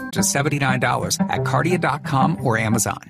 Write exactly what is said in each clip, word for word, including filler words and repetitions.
just seventy-nine dollars at Cardia dot com or Amazon.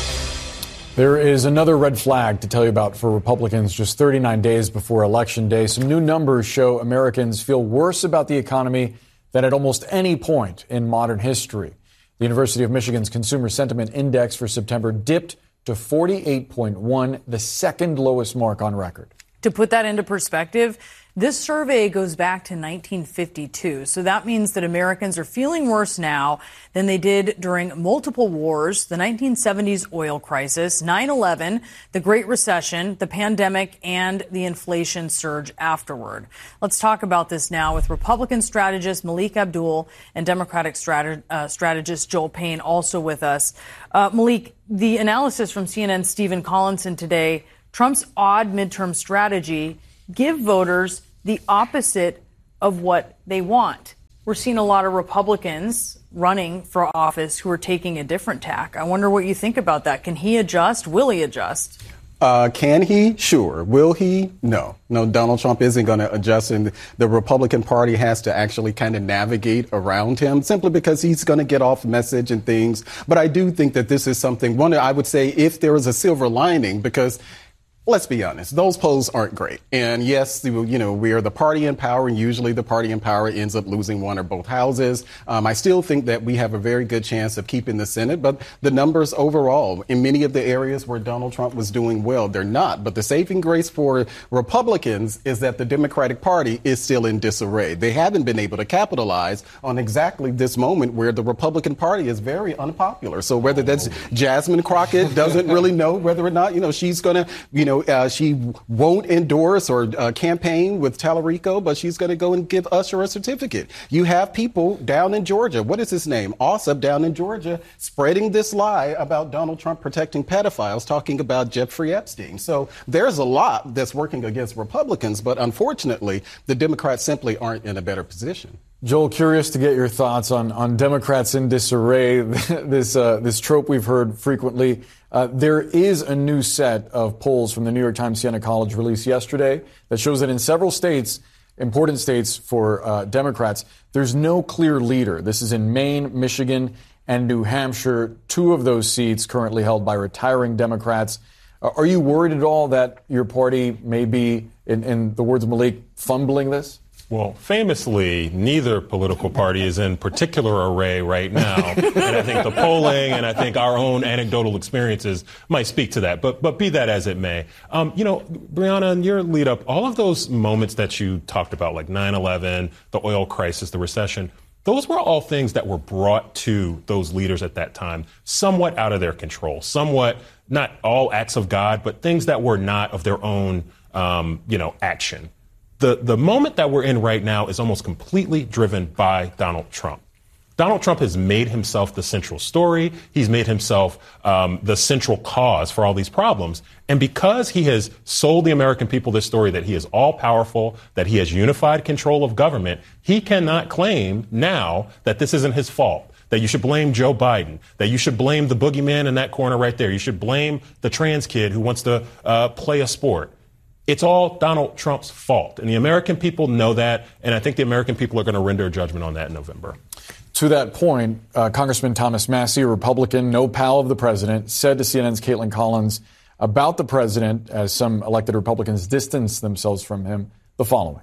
There is another red flag to tell you about for Republicans just thirty-nine days before Election Day. Some new numbers show Americans feel worse about the economy than at almost any point in modern history. The University of Michigan's Consumer Sentiment Index for September dipped to forty-eight point one, the second lowest mark on record. To put that into perspective, this survey goes back to nineteen fifty-two. So that means that Americans are feeling worse now than they did during multiple wars, the nineteen seventies oil crisis, nine eleven, the Great Recession, the pandemic, and the inflation surge afterward. Let's talk about this now with Republican strategist Malik Abdul and Democratic strateg- uh, strategist Joel Payne also with us. Uh, Malik, the analysis from C N N's Stephen Collinson today, Trump's odd midterm strategy, give voters the opposite of what they want. We're seeing a lot of Republicans running for office who are taking a different tack. I wonder what you think about that. Can he adjust? Will he adjust? Uh, can he? Sure. Will he? No. No, Donald Trump isn't going to adjust, and the Republican Party has to actually kind of navigate around him simply because he's going to get off message and things. But I do think that this is something, one, I would say if there was a silver lining, because let's be honest, those polls aren't great. And yes, you know, we are the party in power, and usually the party in power ends up losing one or both houses. Um, I still think that we have a very good chance of keeping the Senate, but the numbers overall in many of the areas where Donald Trump was doing well, they're not. But the saving grace for Republicans is that the Democratic Party is still in disarray. They haven't been able to capitalize on exactly this moment where the Republican Party is very unpopular. So whether that's Jasmine Crockett doesn't really know whether or not, you know, she's going to, you know, Uh, she won't endorse or uh, campaign with Tallarico, but she's going to go and give Usher a certificate. You have people down in Georgia. What is his name? Ossoff down in Georgia spreading this lie about Donald Trump protecting pedophiles, talking about Jeffrey Epstein. So there's a lot that's working against Republicans, but unfortunately, the Democrats simply aren't in a better position. Joel, curious to get your thoughts on, on Democrats in disarray, this uh, this trope we've heard frequently. Uh, there is a new set of polls from the New York Times Siena College released yesterday that shows that in several states, important states for uh, Democrats, there's no clear leader. This is in Maine, Michigan, and New Hampshire, two of those seats currently held by retiring Democrats. Uh, are you worried at all that your party may be, in, in the words of Malik, fumbling this? Well, famously, neither political party is in particular array right now. And I think the polling and I think our own anecdotal experiences might speak to that. But but be that as it may. Um, you know, Brianna, in your lead up, all of those moments that you talked about, like nine eleven, the oil crisis, the recession, those were all things that were brought to those leaders at that time, somewhat out of their control, somewhat not all acts of God, but things that were not of their own, um, you know, action. The the moment that we're in right now is almost completely driven by Donald Trump. Donald Trump has made himself the central story. He's made himself um, the central cause for all these problems. And because he has sold the American people this story that he is all powerful, that he has unified control of government, he cannot claim now that this isn't his fault, that you should blame Joe Biden, that you should blame the boogeyman in that corner right there. You should blame the trans kid who wants to uh, play a sport. It's all Donald Trump's fault. And the American people know that. And I think the American people are going to render a judgment on that in November. To that point, uh, Congressman Thomas Massie, a Republican, no pal of the president, said to C N N's Caitlin Collins about the president, as some elected Republicans distance themselves from him, the following.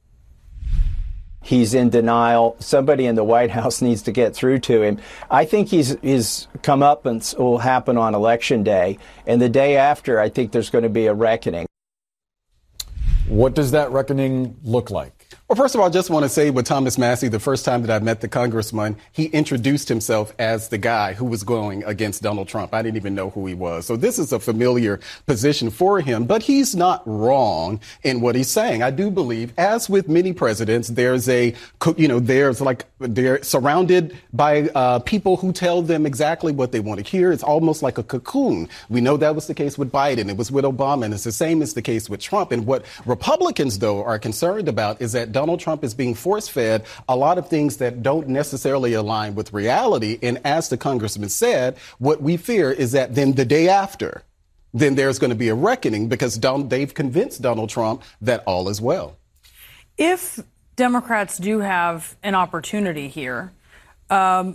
He's in denial. Somebody in the White House needs to get through to him. I think he's, his comeuppance will happen on Election Day. And the day after, I think there's going to be a reckoning. What does that reckoning look like? Well, first of all, I just want to say with Thomas Massie, the first time that I met the congressman, he introduced himself as the guy who was going against Donald Trump. I didn't even know who he was. So this is a familiar position for him, but he's not wrong in what he's saying. I do believe, as with many presidents, there's a, you know, there's like, they're surrounded by uh, people who tell them exactly what they want to hear. It's almost like a cocoon. We know that was the case with Biden. It was with Obama, and it's the same as the case with Trump. And what Republicans, though, are concerned about is that Donald Trump is being force-fed a lot of things that don't necessarily align with reality. And as the congressman said, what we fear is that then the day after, then there's going to be a reckoning because Don, they've convinced Donald Trump that all is well. If Democrats do have an opportunity here, um,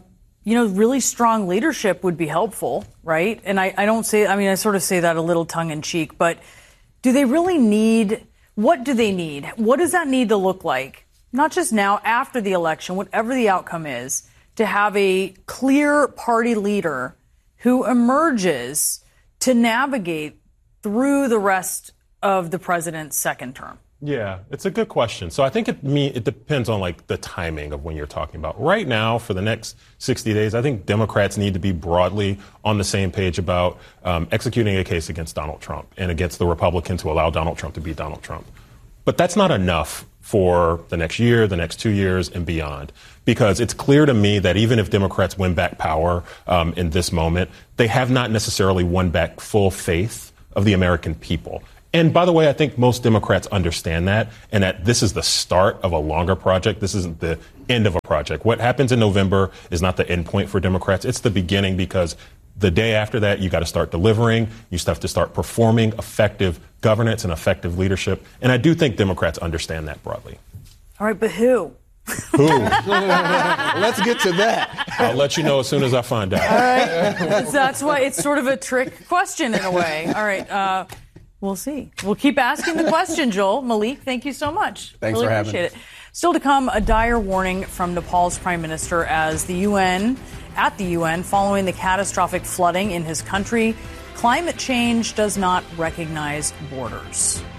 you know, really strong leadership would be helpful, right? And I, I don't say, I mean, I sort of say that a little tongue in cheek, but do they really need, what do they need? What does that need to look like? Not just now, after the election, whatever the outcome is, to have a clear party leader who emerges to navigate through the rest of the president's second term? Yeah, it's a good question. So I think it me it depends on like the timing of when you're talking about. Right now, for the next sixty days, I think Democrats need to be broadly on the same page about um, executing a case against Donald Trump and against the Republicans who allow Donald Trump to be Donald Trump. But that's not enough for the next year, the next two years, and beyond. Because it's clear to me that even if Democrats win back power um, in this moment, they have not necessarily won back full faith of the American people. And by the way, I think most Democrats understand that, and that this is the start of a longer project. This isn't the end of a project. What happens in November is not the end point for Democrats. It's the beginning, because the day after that, you got to start delivering. You have to start performing effective governance and effective leadership. And I do think Democrats understand that broadly. All right, but who? Who? Let's get to that. I'll let you know as soon as I find out. All right. That's why it's sort of a trick question in a way. All right. Uh, We'll see. We'll keep asking the question, Joel. Malik, thank you so much. Thanks really for having me. Appreciate it. Still to come, a dire warning from Nepal's prime minister as the U N, at the U N, following the catastrophic flooding in his country. Climate change does not recognize borders.